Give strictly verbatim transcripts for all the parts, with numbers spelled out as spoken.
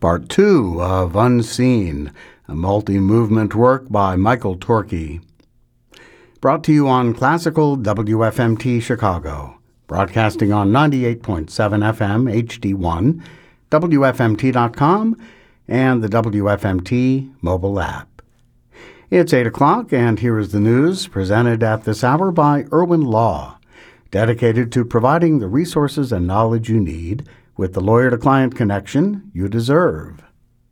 Part two of Unseen, a multi-movement work by Michael Torkey. Brought to you on Classical W F M T Chicago, broadcasting on ninety-eight point seven F M H D one, W F M T dot com, and the W F M T mobile app. It's eight o'clock, and here is the news presented at this hour by Irwin Law, dedicated to providing the resources and knowledge you need with the lawyer-to-client connection you deserve.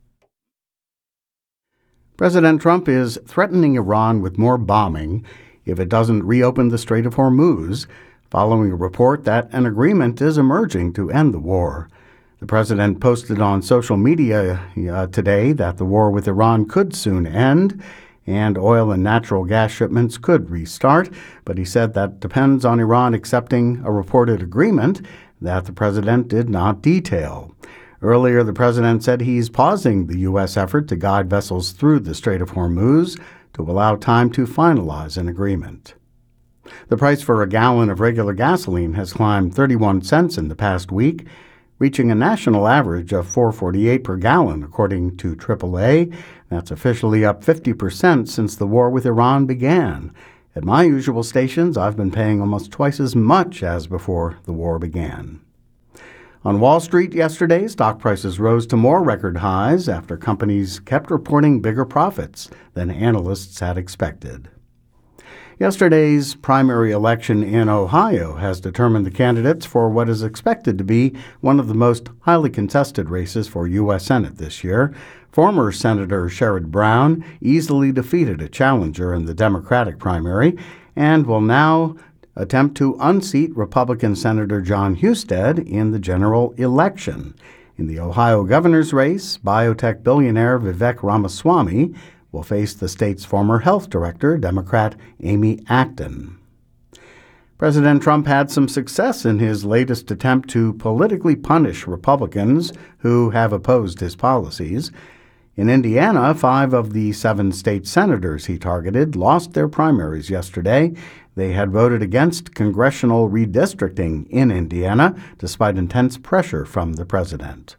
President Trump is threatening Iran with more bombing if it doesn't reopen the Strait of Hormuz, following a report that an agreement is emerging to end the war. The president posted on social media uh, today that the war with Iran could soon end and oil and natural gas shipments could restart, but he said that depends on Iran accepting a reported agreement that the president did not detail. Earlier, the president said he's pausing the U S effort to guide vessels through the Strait of Hormuz to allow time to finalize an agreement. The price for a gallon of regular gasoline has climbed thirty-one cents in the past week, reaching a national average of four dollars and forty-eight cents per gallon, according to triple A. That's officially up fifty percent since the war with Iran began. At my usual stations, I've been paying almost twice as much as before the war began. On Wall Street yesterday, stock prices rose to more record highs after companies kept reporting bigger profits than analysts had expected. Yesterday's primary election in Ohio has determined the candidates for what is expected to be one of the most highly contested races for U S Senate this year. Former Senator Sherrod Brown easily defeated a challenger in the Democratic primary and will now attempt to unseat Republican Senator Jon Husted in the general election. In the Ohio governor's race, biotech billionaire Vivek Ramaswamy will face the state's former health director, Democrat Amy Acton. President Trump had some success in his latest attempt to politically punish Republicans who have opposed his policies. In Indiana, five of the seven state senators he targeted lost their primaries yesterday. They had voted against congressional redistricting in Indiana, despite intense pressure from the president.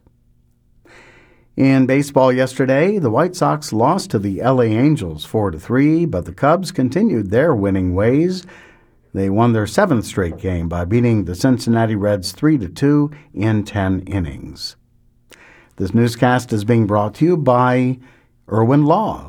In baseball yesterday, the White Sox lost to the L A Angels four to three, but the Cubs continued their winning ways. They won their seventh straight game by beating the Cincinnati Reds three to two in ten innings. This newscast is being brought to you by Irwin Law.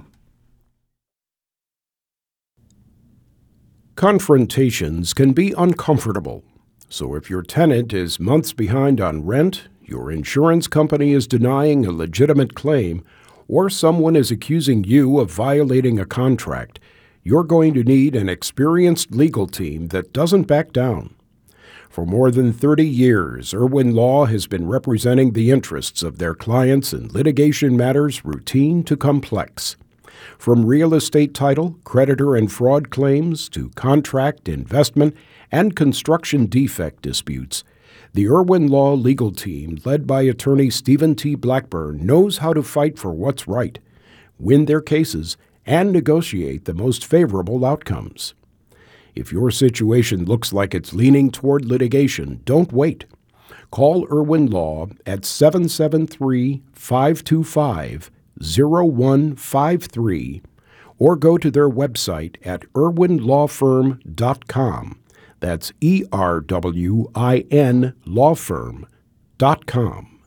Confrontations can be uncomfortable, so if your tenant is months behind on rent, your insurance company is denying a legitimate claim, or someone is accusing you of violating a contract, you're going to need an experienced legal team that doesn't back down. For more than thirty years, Irwin Law has been representing the interests of their clients in litigation matters routine to complex. From real estate title, creditor and fraud claims to contract, investment, and construction defect disputes, the Irwin Law legal team, led by attorney Stephen T. Blackburn, knows how to fight for what's right, win their cases, and negotiate the most favorable outcomes. If your situation looks like it's leaning toward litigation, don't wait. Call Irwin Law at seven seven three, five two five, zero one five three or go to their website at irwin law firm dot com. That's E R W I N law firm dot com.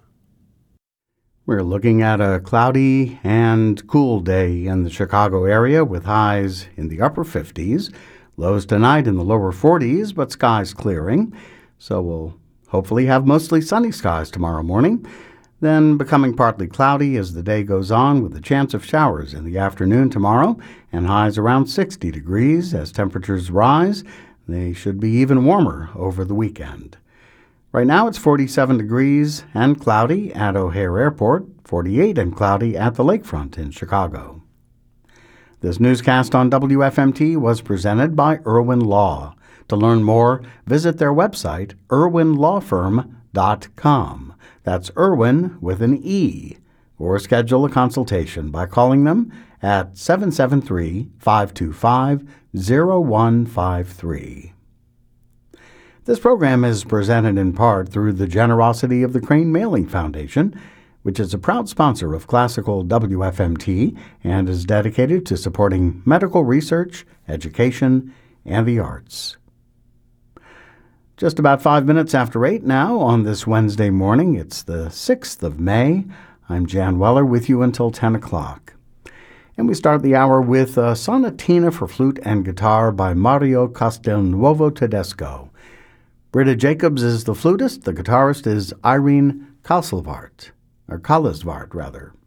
We're looking at a cloudy and cool day in the Chicago area with highs in the upper fifties. Lows tonight in the lower forties, but skies clearing. So we'll hopefully have mostly sunny skies tomorrow morning, then becoming partly cloudy as the day goes on with a chance of showers in the afternoon tomorrow, and highs around sixty degrees as temperatures rise. They should be even warmer over the weekend. Right now it's forty-seven degrees and cloudy at O'Hare Airport, forty-eight and cloudy at the lakefront in Chicago. This newscast on W F M T was presented by Irwin Law. To learn more, visit their website, irwin law firm dot com. That's Irwin with an E. Or schedule a consultation by calling them at seven seven three, five two five, zero one five three. This program is presented in part through the generosity of the Crane Mailing Foundation, which is a proud sponsor of Classical W F M T and is dedicated to supporting medical research, education, and the arts. Just about five minutes after eight now on this Wednesday morning. It's the sixth of May. I'm Jan Weller with you until ten o'clock. And we start the hour with a sonatina for flute and guitar by Mario Castelnuovo Tedesco. Britta Jacobs is the flutist. The guitarist is Irene Kalsvart, or Kalsvart, rather.